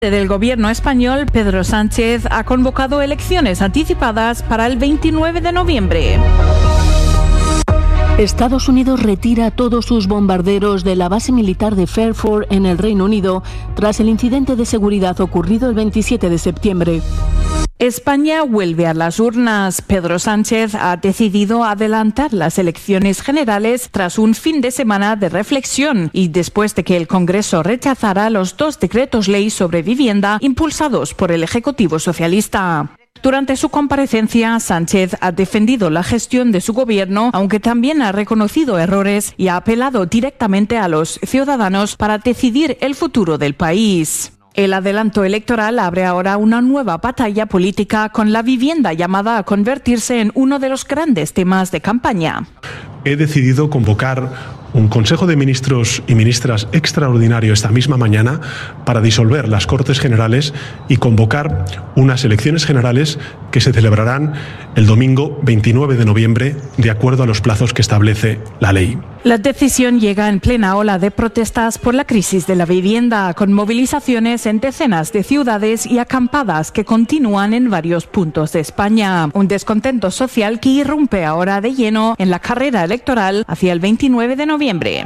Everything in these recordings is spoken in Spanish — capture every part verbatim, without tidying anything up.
Del gobierno español, Pedro Sánchez, ha convocado elecciones anticipadas para el veintinueve de noviembre. Estados Unidos retira todos sus bombarderos de la base militar de Fairford en el Reino Unido tras el incidente de seguridad ocurrido el veintisiete de septiembre. España vuelve a las urnas. Pedro Sánchez ha decidido adelantar las elecciones generales tras un fin de semana de reflexión y después de que el Congreso rechazara los dos decretos ley sobre vivienda impulsados por el Ejecutivo socialista. Durante su comparecencia, Sánchez ha defendido la gestión de su gobierno, aunque también ha reconocido errores y ha apelado directamente a los ciudadanos para decidir el futuro del país. El adelanto electoral abre ahora una nueva batalla política con la vivienda llamada a convertirse en uno de los grandes temas de campaña. He decidido convocar un Consejo de Ministros y Ministras extraordinario esta misma mañana para disolver las Cortes Generales y convocar unas elecciones generales que se celebrarán el domingo veintinueve de noviembre de acuerdo a los plazos que establece la ley. La decisión llega en plena ola de protestas por la crisis de la vivienda, con movilizaciones en decenas de ciudades y acampadas que continúan en varios puntos de España. Un descontento social que irrumpe ahora de lleno en la carrera electoral hacia el veintinueve de noviembre.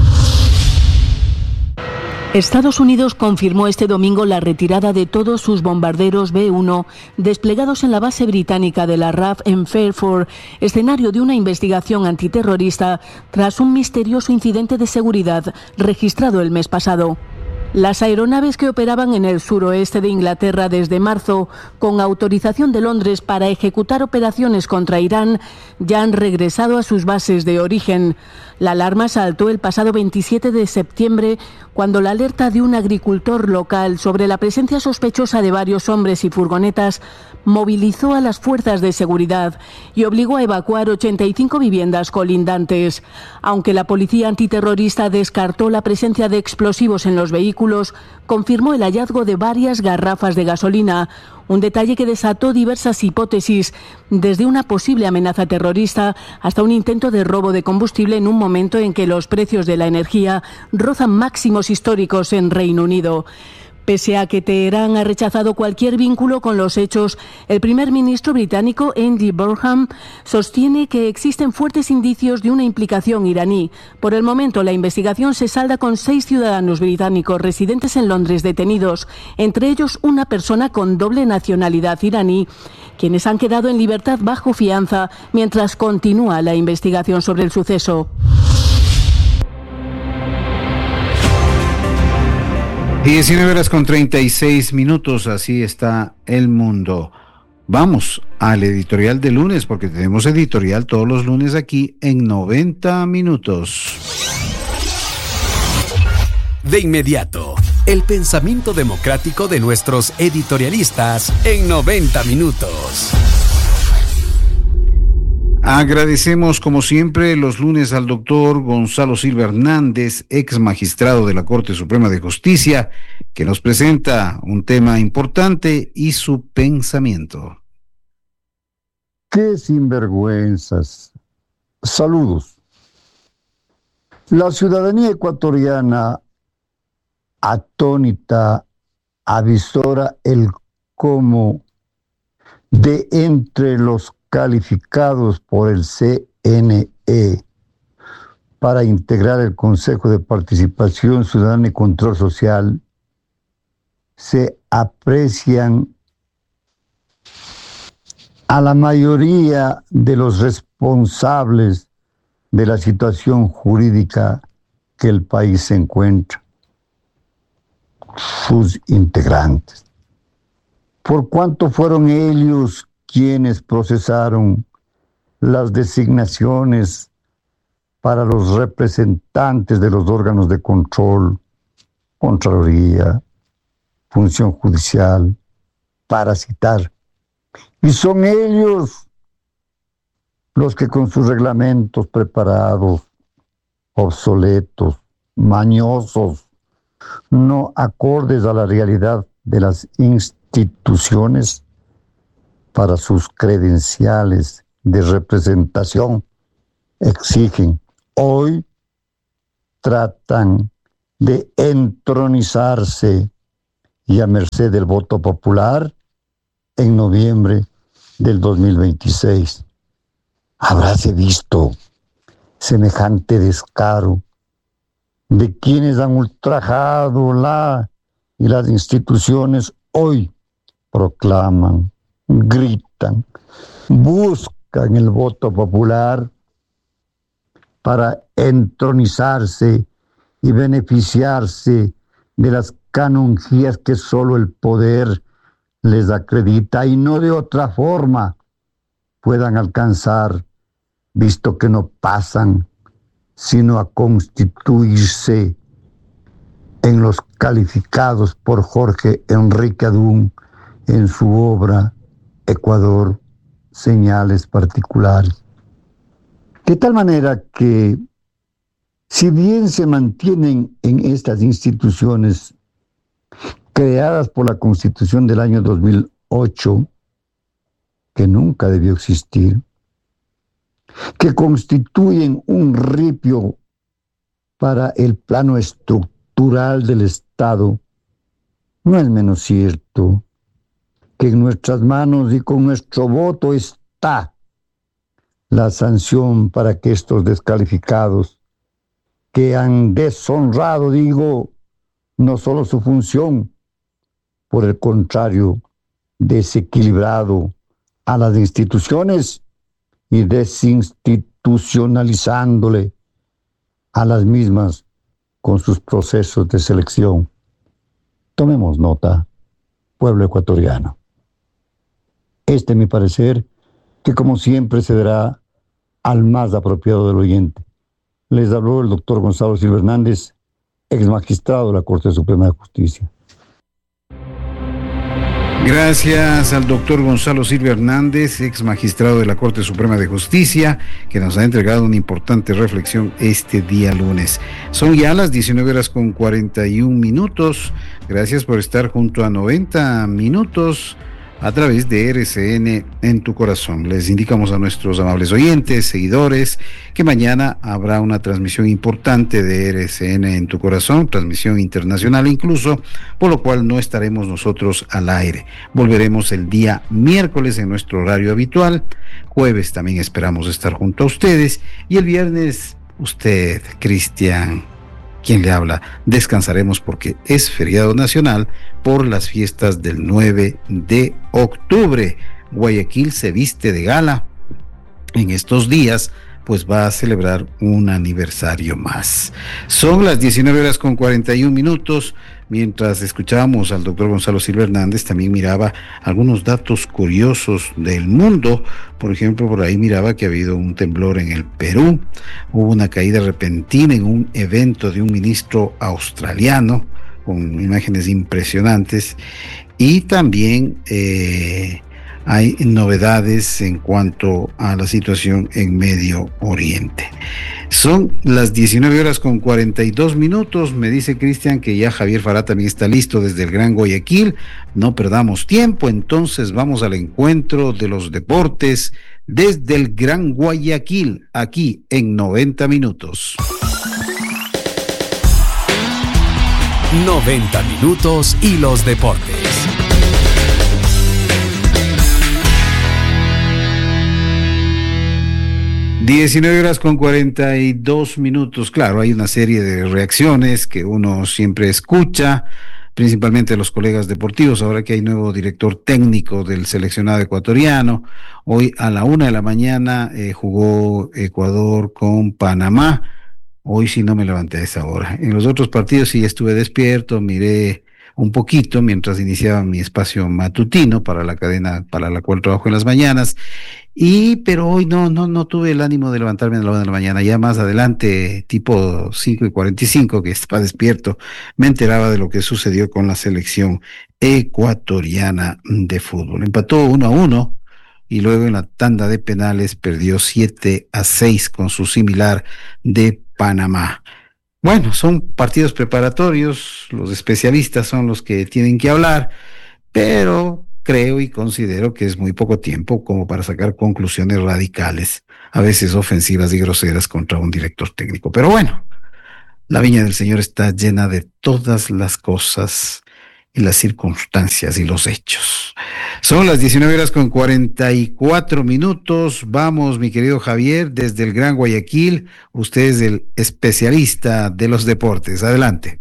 Estados Unidos confirmó este domingo la retirada de todos sus bombarderos B uno desplegados en la base británica de la R A F en Fairford, escenario de una investigación antiterrorista tras un misterioso incidente de seguridad registrado el mes pasado. Las aeronaves que operaban en el suroeste de Inglaterra desde marzo, con autorización de Londres para ejecutar operaciones contra Irán, ya han regresado a sus bases de origen. La alarma saltó el pasado veintisiete de septiembre, cuando la alerta de un agricultor local sobre la presencia sospechosa de varios hombres y furgonetas movilizó a las fuerzas de seguridad y obligó a evacuar ochenta y cinco viviendas colindantes. Aunque la policía antiterrorista descartó la presencia de explosivos en los vehículos, confirmó el hallazgo de varias garrafas de gasolina, un detalle que desató diversas hipótesis, desde una posible amenaza terrorista hasta un intento de robo de combustible en un momento en que los precios de la energía rozan máximos históricos en Reino Unido. Pese a que Teherán ha rechazado cualquier vínculo con los hechos, el primer ministro británico Andy Burnham sostiene que existen fuertes indicios de una implicación iraní. Por el momento, la investigación se salda con seis ciudadanos británicos residentes en Londres detenidos, entre ellos una persona con doble nacionalidad iraní, quienes han quedado en libertad bajo fianza mientras continúa la investigación sobre el suceso. diecinueve horas con treinta y seis minutos, así está el mundo. Vamos al editorial de lunes, porque tenemos editorial todos los lunes aquí en noventa minutos. De inmediato, el pensamiento democrático de nuestros editorialistas en noventa minutos. Agradecemos como siempre los lunes al doctor Gonzalo Silva Hernández, ex magistrado de la Corte Suprema de Justicia, que nos presenta un tema importante y su pensamiento. ¡Qué sinvergüenzas! Saludos. La ciudadanía ecuatoriana, atónita, avisora el cómo de entre los calificados por el C N E para integrar el Consejo de Participación Ciudadana y Control Social, se aprecian a la mayoría de los responsables de la situación jurídica que el país se encuentra, sus integrantes. Por cuanto fueron ellos quienes procesaron las designaciones para los representantes de los órganos de control, Contraloría, Función Judicial, para citar. Y son ellos los que con sus reglamentos preparados, obsoletos, mañosos, no acordes a la realidad de las instituciones, para sus credenciales de representación, exigen, hoy tratan de entronizarse y a merced del voto popular en noviembre del dos mil veintiséis. Habráse visto semejante descaro de quienes han ultrajado la y las instituciones hoy proclaman, gritan, buscan el voto popular para entronizarse y beneficiarse de las canonjías que solo el poder les acredita y no de otra forma puedan alcanzar, visto que no pasan sino a constituirse en los calificados por Jorge Enrique Adún en su obra Ecuador, señales particulares. De tal manera que, si bien se mantienen en estas instituciones creadas por la Constitución del año dos mil ocho, que nunca debió existir, que constituyen un ripio para el plano estructural del Estado, no es menos cierto que en nuestras manos y con nuestro voto está la sanción para que estos descalificados, que han deshonrado, digo, no solo su función, por el contrario, desequilibrado a las instituciones y desinstitucionalizándole a las mismas con sus procesos de selección. Tomemos nota, pueblo ecuatoriano. Este, a mi parecer, que como siempre se dará al más apropiado del oyente. Les habló el doctor Gonzalo Silva Hernández, ex magistrado de la Corte Suprema de Justicia. Gracias al doctor Gonzalo Silva Hernández, ex magistrado de la Corte Suprema de Justicia, que nos ha entregado una importante reflexión este día lunes. Son ya las diecinueve horas con cuarenta y un minutos. Gracias por estar junto a noventa minutos a través de R C N en tu corazón. Les indicamos a nuestros amables oyentes, seguidores, que mañana habrá una transmisión importante de R C N en tu corazón, transmisión internacional incluso, por lo cual no estaremos nosotros al aire. Volveremos el día miércoles en nuestro horario habitual, jueves también esperamos estar junto a ustedes, y el viernes usted, Cristian, quien le habla, descansaremos porque es feriado nacional por las fiestas del nueve de octubre. Guayaquil se viste de gala en estos días, pues va a celebrar un aniversario más. Son las diecinueve horas con cuarenta y un minutos. Mientras escuchábamos al doctor Gonzalo Silva Hernández, también miraba algunos datos curiosos del mundo. Por ejemplo, por ahí miraba que ha habido un temblor en el Perú, hubo una caída repentina en un evento de un ministro australiano, con imágenes impresionantes, y también eh, hay novedades en cuanto a la situación en Medio Oriente. Son las diecinueve horas con cuarenta y dos minutos. Me dice Cristian que ya Javier Fará también está listo desde el Gran Guayaquil. No perdamos tiempo, entonces vamos al encuentro de los deportes desde el Gran Guayaquil, aquí en noventa minutos. noventa minutos y los deportes. diecinueve horas con cuarenta y dos minutos. Claro, hay una serie de reacciones que uno siempre escucha, principalmente los colegas deportivos, ahora que hay nuevo director técnico del seleccionado ecuatoriano. Hoy a la una de la mañana eh, jugó Ecuador con Panamá. Hoy sí no me levanté a esa hora. En los otros partidos sí estuve despierto, miré un poquito mientras iniciaba mi espacio matutino para la cadena para la cual trabajo en las mañanas. Y, pero hoy no, no, no tuve el ánimo de levantarme a la una de la mañana. Ya más adelante, tipo cinco y cuarenta y cinco, que estaba despierto, me enteraba de lo que sucedió con la selección ecuatoriana de fútbol. Empató uno a uno y luego en la tanda de penales perdió siete a seis con su similar de Panamá. Bueno, son partidos preparatorios, los especialistas son los que tienen que hablar, pero creo y considero que es muy poco tiempo como para sacar conclusiones radicales, a veces ofensivas y groseras contra un director técnico. Pero bueno, la viña del Señor está llena de todas las cosas y las circunstancias y los hechos. Son las diecinueve horas con cuarenta y cuatro minutos. Vamos, mi querido Javier, desde el Gran Guayaquil. Usted es el especialista de los deportes. Adelante.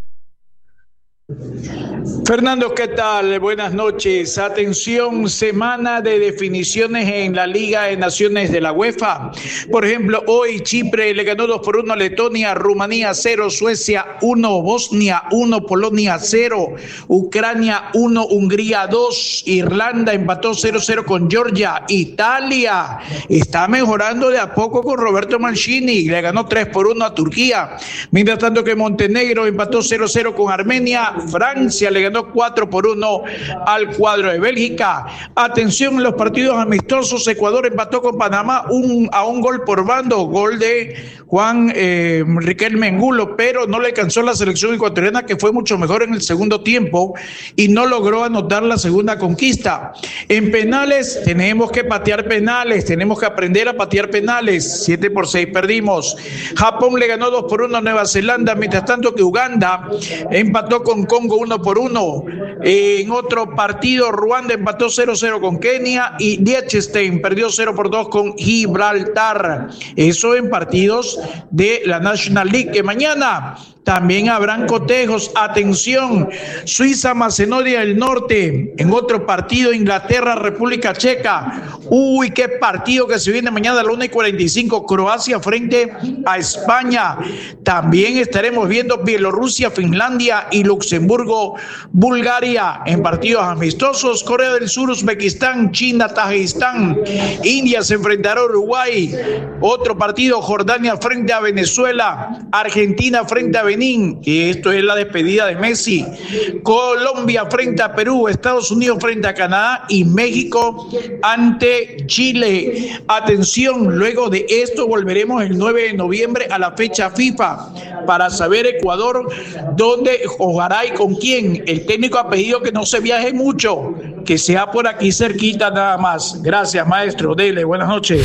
Fernando, ¿qué tal? Buenas noches. Atención, semana de definiciones en la Liga de Naciones de la UEFA. Por ejemplo, hoy Chipre le ganó dos por uno a Letonia, Rumanía cero, Suecia uno, Bosnia uno, Polonia cero, Ucrania uno, Hungría dos, Irlanda empató cero cero con Georgia, Italia está mejorando de a poco con Roberto Mancini, le ganó tres por uno a Turquía, mientras tanto que Montenegro empató cero cero con Armenia, Francia le ganó cuatro por uno al cuadro de Bélgica. Atención, los partidos amistosos, Ecuador empató con Panamá un, a un gol por bando, gol de Juan eh, Riquelme Angulo, pero no le alcanzó la selección ecuatoriana, que fue mucho mejor en el segundo tiempo y no logró anotar la segunda conquista. En penales, tenemos que patear penales, tenemos que aprender a patear penales, siete por seis perdimos. Japón le ganó dos por uno a Nueva Zelanda, mientras tanto que Uganda empató con Congo uno por uno. En otro partido, Ruanda empató cero cero con Kenia y Liechtenstein perdió cero por dos con Gibraltar. Eso en partidos de la National League, que mañana también habrán cotejos. Atención, Suiza, Macedonia del Norte. En otro partido, Inglaterra, República Checa. Uy, qué partido que se viene mañana a la una y cuarenta y cinco. Croacia frente a España. También estaremos viendo Bielorrusia, Finlandia y Luxemburgo, Bulgaria. En partidos amistosos, Corea del Sur, Uzbekistán, China, Tajikistán. India se enfrentará a Uruguay. Otro partido, Jordania frente a Venezuela. Argentina frente a Benín, y esto es la despedida de Messi. Colombia frente a Perú, Estados Unidos frente a Canadá y México ante Chile. Atención, luego de esto volveremos el nueve de noviembre a la fecha FIFA para saber Ecuador dónde jugará y con quién. El técnico ha pedido que no se viaje mucho, que sea por aquí cerquita nada más. Gracias, maestro. Dele, buenas noches.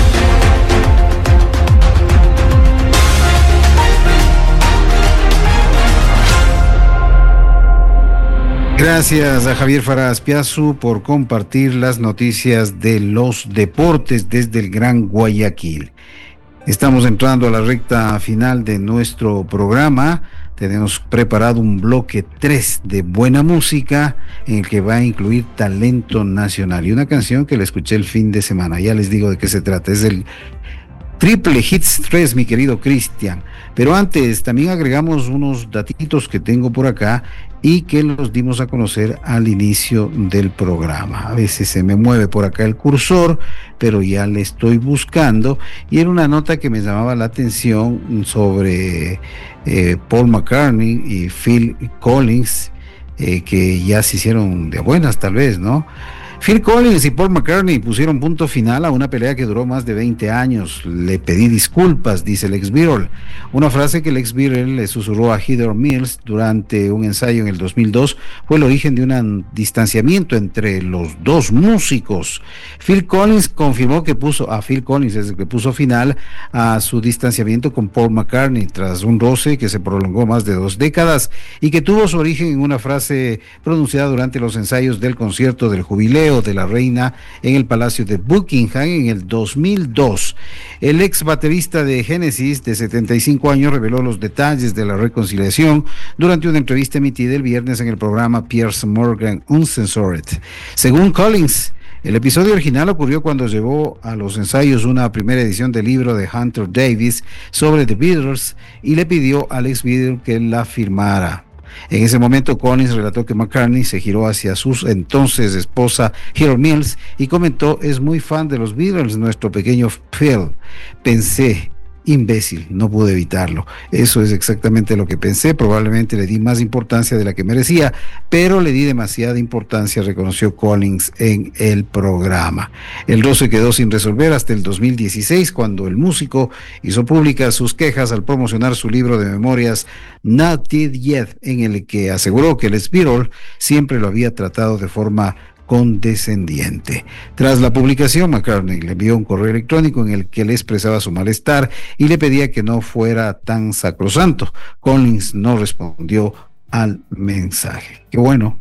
Gracias a Javier Faraz Piazu por compartir las noticias de los deportes desde el Gran Guayaquil. Estamos entrando a la recta final de nuestro programa. Tenemos preparado un bloque tres de buena música en el que va a incluir talento nacional y una canción que la escuché el fin de semana. Ya les digo de qué se trata. Es el Triple Hits tres, mi querido Cristian. Pero antes también agregamos unos datitos que tengo por acá y que los dimos a conocer al inicio del programa. A veces se me mueve por acá el cursor, pero ya le estoy buscando, y era una nota que me llamaba la atención sobre eh, Paul McCartney y Phil Collins, eh, que ya se hicieron de buenas tal vez, ¿no? Phil Collins y Paul McCartney pusieron punto final a una pelea que duró más de veinte años. Le pedí disculpas, dice el ex-Beatle. Una frase que el ex-Beatle le susurró a Heather Mills durante un ensayo en el dos mil dos fue el origen de un distanciamiento entre los dos músicos. Phil Collins confirmó que puso, a Phil Collins es el que puso final a su distanciamiento con Paul McCartney tras un roce que se prolongó más de dos décadas y que tuvo su origen en una frase pronunciada durante los ensayos del concierto del jubileo de la reina en el Palacio de Buckingham en el dos mil dos. El ex baterista de Genesis, de setenta y cinco años, reveló los detalles de la reconciliación durante una entrevista emitida el viernes en el programa Piers Morgan Uncensored. Según Collins, el episodio original ocurrió cuando llevó a los ensayos una primera edición del libro de Hunter Davis sobre The Beatles y le pidió al ex Beatle que la firmara. En ese momento, Collins relató que McCartney se giró hacia su entonces esposa Heather Mills y comentó: es muy fan de los Beatles, nuestro pequeño Phil. Pensé, imbécil, no pude evitarlo. Eso es exactamente lo que pensé. Probablemente le di más importancia de la que merecía, pero le di demasiada importancia, reconoció Collins en el programa. El roce quedó sin resolver hasta el dos mil dieciséis, cuando el músico hizo públicas sus quejas al promocionar su libro de memorias Not Dead Yet, en el que aseguró que el ex-Beatle siempre lo había tratado de forma condescendiente. Tras la publicación, McCartney le envió un correo electrónico en el que le expresaba su malestar y le pedía que no fuera tan sacrosanto. Collins no respondió al mensaje. Qué bueno,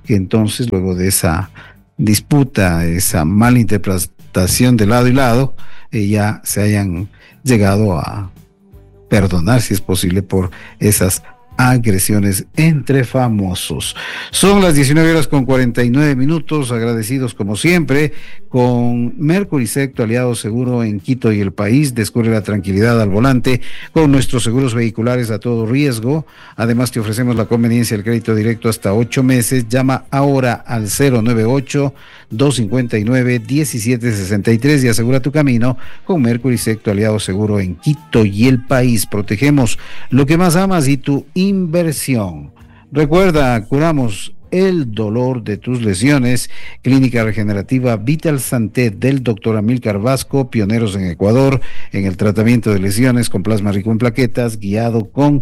que entonces luego de esa disputa, esa mala interpretación de lado y lado, eh, ya se hayan llegado a perdonar, si es posible, por esas agresiones entre famosos. Son las diecinueve horas con cuarenta y nueve minutos, agradecidos como siempre con Mercury Secto, aliado seguro en Quito y el país. Descubre la tranquilidad al volante con nuestros seguros vehiculares a todo riesgo. Además te ofrecemos la conveniencia del crédito directo hasta ocho meses. Llama ahora al cero nueve ocho, dos cinco nueve, uno siete seis tres y asegura tu camino con Mercury Secto, aliado seguro en Quito y el país. Protegemos lo que más amas y tu inversión. Recuerda, curamos el dolor de tus lesiones. Clínica Regenerativa Vital Santé del doctor Amílcar Vasco, pioneros en Ecuador en el tratamiento de lesiones con plasma rico en plaquetas, guiado con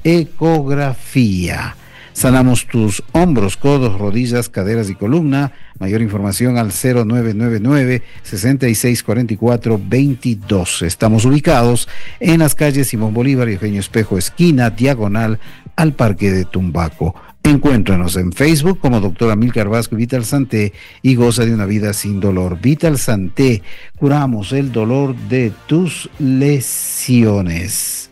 ecografía. Sanamos tus hombros, codos, rodillas, caderas y columna. Mayor información al cero nueve nueve nueve, seis seis cuatro cuatro, dos dos. Estamos ubicados en las calles Simón Bolívar y Eugenio Espejo, esquina diagonal al Parque de Tumbaco. Encuéntranos en Facebook como doctor Amílcar Vasco y Vital Santé y goza de una vida sin dolor. Vital Santé, curamos el dolor de tus lesiones.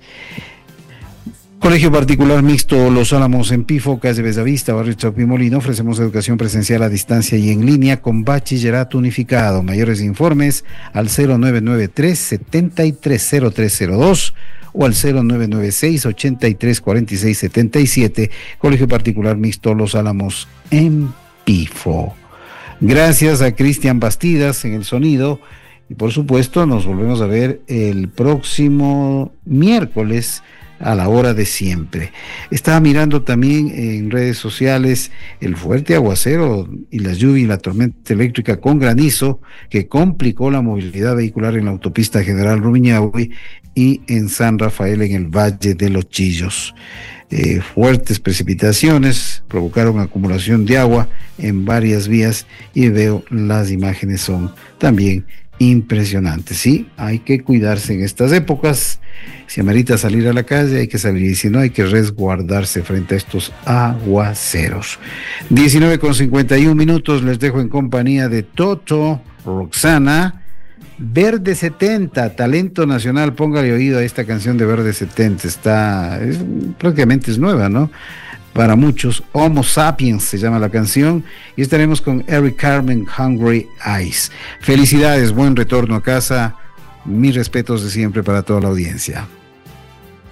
Colegio Particular Mixto Los Álamos en Pifo, calle Bellavista, barrio Chaupimolino. Ofrecemos educación presencial a distancia y en línea con bachillerato unificado. Mayores informes al cero nueve nueve tres, setenta y tres cero tres cero dos o al cero nueve nueve seis, ochenta y tres cuarenta y seis setenta y siete. Colegio Particular Mixto Los Álamos en Pifo. Gracias a Cristian Bastidas en el sonido. Y por supuesto nos volvemos a ver el próximo miércoles a la hora de siempre. Estaba mirando también en redes sociales el fuerte aguacero y la lluvia y la tormenta eléctrica con granizo que complicó la movilidad vehicular en la autopista General Rumiñahui y en San Rafael en el Valle de los Chillos. Eh, fuertes precipitaciones provocaron acumulación de agua en varias vías y veo las imágenes son también impresionantes. Sí, hay que cuidarse en estas épocas. Si amerita salir a la calle, hay que salir, y si no, hay que resguardarse frente a estos aguaceros. diecinueve con cincuenta y uno minutos, les dejo en compañía de Toto, Roxana, Verde setenta, talento nacional. Póngale oído a esta canción de Verde setenta, está, es, prácticamente es nueva, ¿no? Para muchos, Homo Sapiens se llama la canción, y estaremos con Eric Carmen, Hungry Eyes. Felicidades, buen retorno a casa, mis respetos de siempre para toda la audiencia.